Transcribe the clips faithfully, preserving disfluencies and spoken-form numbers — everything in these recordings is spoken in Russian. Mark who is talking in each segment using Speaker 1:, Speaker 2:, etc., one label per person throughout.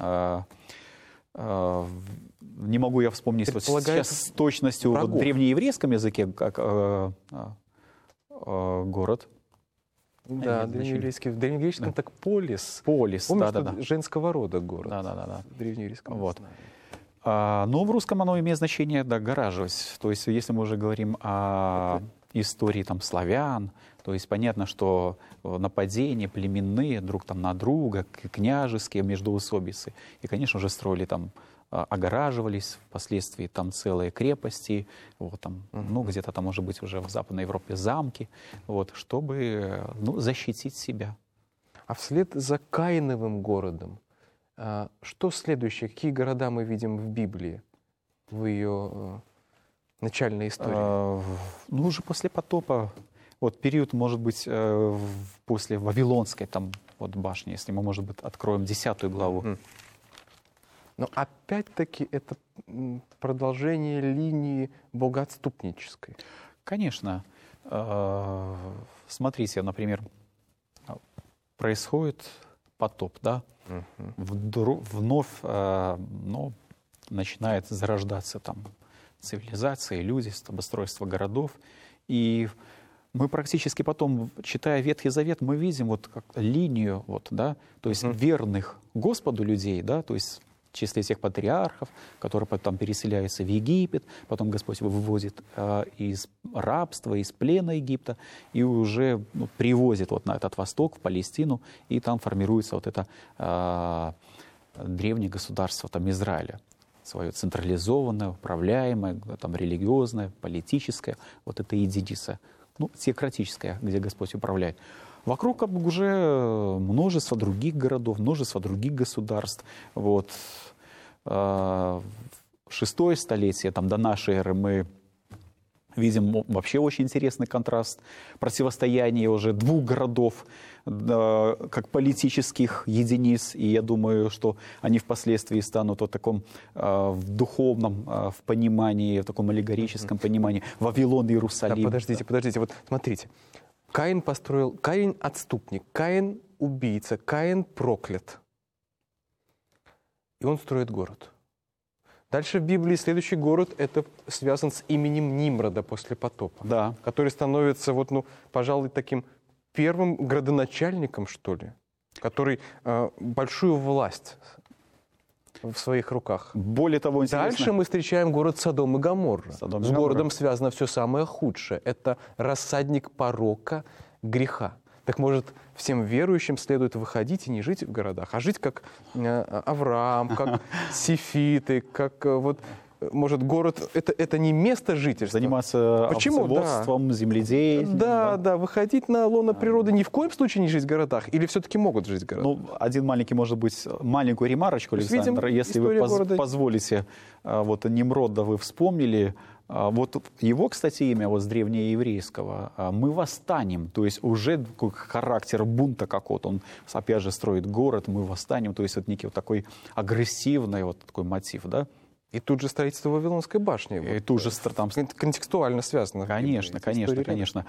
Speaker 1: э, э, не могу я вспомнить вот сейчас с точностью вот, в древнееврейском языке, как э, э, э, город.
Speaker 2: Да, древнееврейский, в древнееврейском да. так полис.
Speaker 1: Полис,
Speaker 2: Помнишь,
Speaker 1: да, да, да.
Speaker 2: женского рода город.
Speaker 1: Да, да, да, да.
Speaker 2: В древнееврейском.
Speaker 1: Вот. А, но в русском оно имеет значение да, гараживать. То есть, если мы уже говорим о истории там славян, то есть понятно, что нападения племенные друг там на друга, княжеские междоусобицы, и, конечно же, строили там, огораживались, впоследствии там целые крепости, вот, там, uh-huh. ну, где-то там, может быть, уже в Западной Европе замки, вот, чтобы ну, защитить себя.
Speaker 2: А вслед за Каиновым городом, что следующее? Какие города мы видим в Библии, в ее начальной истории?
Speaker 1: А, ну, уже после потопа, вот период, может быть, после Вавилонской там, вот, башни, если мы, может быть, откроем десятую главу.
Speaker 2: Uh-huh. Но опять-таки это продолжение линии богоотступнической.
Speaker 1: Конечно. Смотрите, например, происходит потоп, да? Угу. Вновь ну, начинает зарождаться там цивилизация, люди, обустройство городов. И мы практически потом, читая Ветхий Завет, мы видим вот как линию, вот, да? То есть угу. верных Господу людей, да? То есть в числе тех патриархов, которые потом переселяются в Египет, потом Господь его вывозит э, из рабства, из плена Египта, и уже ну, привозит вот на этот восток, в Палестину, и там формируется вот это э, древнее государство там, Израиля, свое централизованное, управляемое, там, религиозное, политическое, вот это единица, ну, теократическое, где Господь управляет. Вокруг как бы, уже множество других городов, множество других государств. Вот. Шестое столетие, там, до нашей эры, мы видим вообще очень интересный контраст, противостояние уже двух городов, как политических единиц. И я думаю, что они впоследствии станут вот в таком в духовном в понимании, в таком аллегорическом понимании. Вавилон и Иерусалим.
Speaker 2: Да, подождите, подождите, вот смотрите. Каин построил, Каин отступник, Каин убийца, Каин проклят. И он строит город. Дальше в Библии следующий город это связан с именем Нимрода после потопа,
Speaker 1: да.
Speaker 2: который становится, вот, ну, пожалуй, таким первым градоначальником, что ли, который э, большую власть в своих руках.
Speaker 1: Более того, интересно...
Speaker 2: Дальше мы встречаем город Содом и Гоморра.
Speaker 1: Содом и
Speaker 2: С
Speaker 1: Гоморра.
Speaker 2: городом связано все самое худшее. Это рассадник порока, греха. Так может, всем верующим следует выходить и не жить в городах, а жить как э, Авраам, как сифиты, как э, вот... Может, город это, это не место жительства.
Speaker 1: Заниматься овцеводством, да. земледелием.
Speaker 2: Да,
Speaker 1: да,
Speaker 2: да, выходить на лоно природы ни в коем случае не жить в городах. Или все-таки могут жить в городах?
Speaker 1: Ну, один маленький, может быть, маленькую ремарочку, Александр, видим, если вы поз позволите. Вот Нимрода вы вспомнили. Вот его, кстати, имя вот с древнееврейского «мы восстанем», то есть уже характер бунта какой-то, он опять же строит город, мы восстанем, то есть вот некий вот такой агрессивный вот такой мотив, да?
Speaker 2: И тут же строительство Вавилонской башни.
Speaker 1: И вот, тут же там...
Speaker 2: контекстуально связано.
Speaker 1: Конечно, конечно, конечно.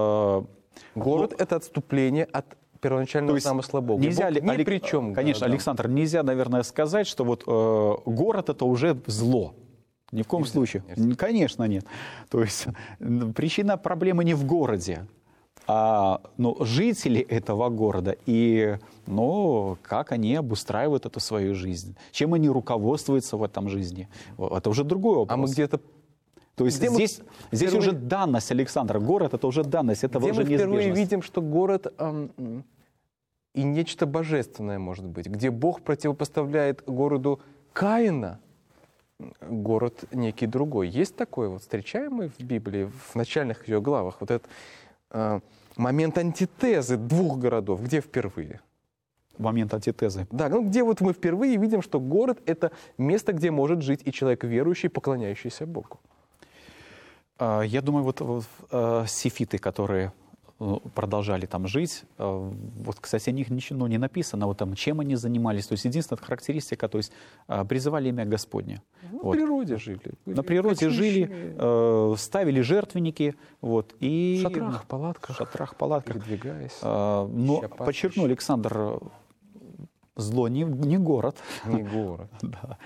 Speaker 2: Город — это отступление от первоначального замысла Бога.
Speaker 1: Нельзя
Speaker 2: Бог ни при чем.
Speaker 1: Конечно, да, Александр, да. нельзя, наверное, сказать, что вот э, город — это уже зло. Ни в коем нельзя, случае. Конечно. конечно, нет. То есть причина проблемы не в городе, а ну, жители этого города и ну, как они обустраивают эту свою жизнь, чем они руководствуются в этом жизни. Это уже другой вопрос.
Speaker 2: А мы где-то...
Speaker 1: То есть
Speaker 2: где
Speaker 1: здесь, здесь
Speaker 2: впервые...
Speaker 1: уже данность, Александр, город — это уже данность, это
Speaker 2: где
Speaker 1: уже
Speaker 2: мы впервые
Speaker 1: неизбежность.
Speaker 2: видим, что город эм, и нечто божественное может быть, где Бог противопоставляет городу Каина, город некий другой. Есть такое, вот встречаемый в Библии, в начальных ее главах, вот этот э, момент антитезы двух городов, где впервые?
Speaker 1: Момент антитезы.
Speaker 2: Да, ну где вот мы впервые видим, что город — это место, где может жить и человек верующий, поклоняющийся Богу.
Speaker 1: Я думаю, вот, вот сифиты, которые продолжали там жить, вот, кстати, о них ничего не написано, вот там, чем они занимались. То есть единственная характеристика, то есть призывали имя Господне.
Speaker 2: На
Speaker 1: вот.
Speaker 2: природе жили.
Speaker 1: На природе жили, ставили жертвенники. Вот, и
Speaker 2: в шатрах, палатках.
Speaker 1: В шатрах, палатках.
Speaker 2: Передвигаясь.
Speaker 1: Но подчеркну, Александр, зло не, не город.
Speaker 2: Не город.
Speaker 1: Да.